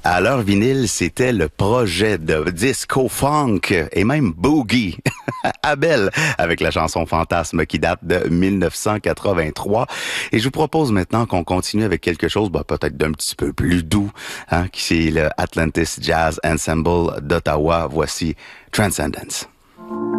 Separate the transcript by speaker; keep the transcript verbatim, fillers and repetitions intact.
Speaker 1: à leur vinyle, c'était le projet de disco funk et même boogie. Abel, avec la chanson Fantasme qui date de mille neuf cent quatre-vingt-trois. Et je vous propose maintenant qu'on continue avec quelque chose, bah, peut-être d'un petit peu plus doux, hein, qui c'est le Atlantis Jazz Ensemble d'Ottawa. Voici Transcendence.